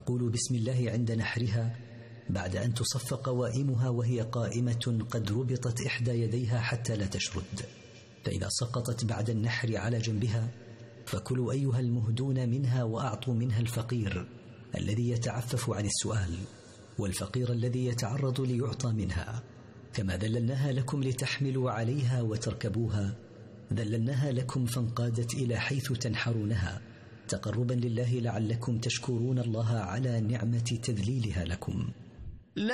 قولوا بسم الله عند نحرها بعد أن تصف قوائمها وهي قائمة قد ربطت إحدى يديها حتى لا تشرد، فإذا سقطت بعد النحر على جنبها فكلوا أيها المهدون منها وأعطوا منها الفقير الذي يتعفف عن السؤال والفقير الذي يتعرض ليعطى منها. كما ذللناها لكم لتحملوا عليها وتركبوها ذللناها لكم فانقادت إلى حيث تنحرونها تقربا لله لعلكم تشكرون الله على نعمة تذليلها لكم.